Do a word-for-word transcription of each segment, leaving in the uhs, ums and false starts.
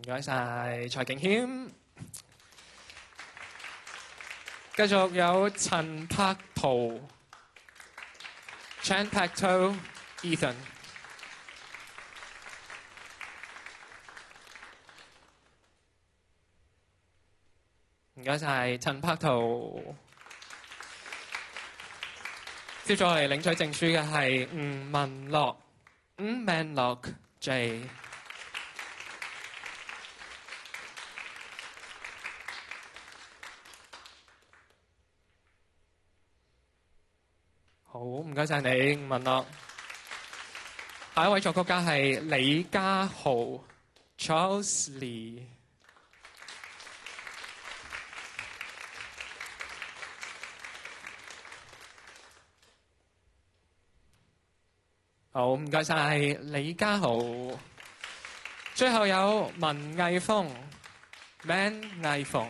唔該晒蔡敬謙，繼續有陳柏圖 Chan Pak To Ethan。唔該晒陳柏圖。接住落嚟領取證書嘅係吳文樂，吳文樂 J。好，唔該晒你，吳文樂。下一位作曲家係李家豪 Charles Lee。好，唔該晒李家豪。最後有文藝峰 Man 藝峰。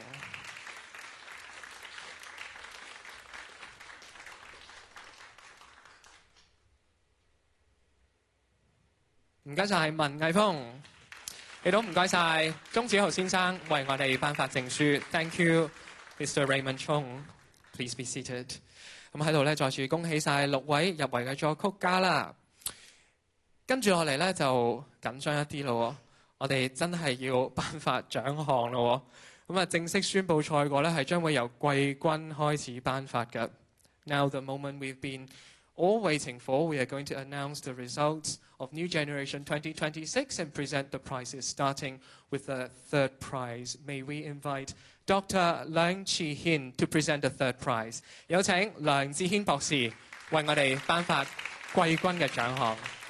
唔該晒文藝峰，亦都唔該晒鐘子豪先生為我哋頒發證書。Thank you, Mister Raymond Chung. Please be seated。咁喺度咧，再次恭喜晒六位入圍嘅作曲家啦。跟住落嚟咧就緊張一啲咯，我哋真係要頒發獎項咯。咁啊，正式宣佈賽果咧係將會由季軍開始頒發嘅。Now the moment we've been all waiting for, we are going to announce the results of New Generation twenty twenty-six and present the prizes, starting with the third prize. May we invite Doctor 梁智軒 to present the third prize. 有請梁智軒博士為我哋頒發季軍嘅獎項。